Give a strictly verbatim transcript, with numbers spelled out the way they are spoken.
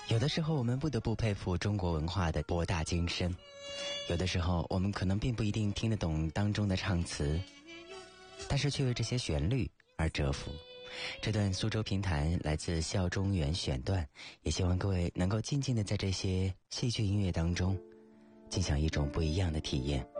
有的时候我们不得不佩服中国文化的博大精深，有的时候我们可能并不一定听得懂当中的唱词，但是却为这些旋律而折服。这段苏州评弹来自笑中园选段，也希望各位能够静静地在这些戏剧音乐当中尽享一种不一样的体验。